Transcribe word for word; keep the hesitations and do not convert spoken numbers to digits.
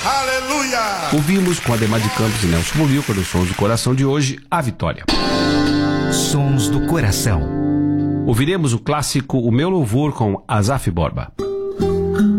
Aleluia! Ouvimos com Ademar de Campos e Nelson Movilca nos Sons do Coração de hoje, A Vitória. Sons do Coração. Ouviremos o clássico O Meu Louvor com Asaf Borba.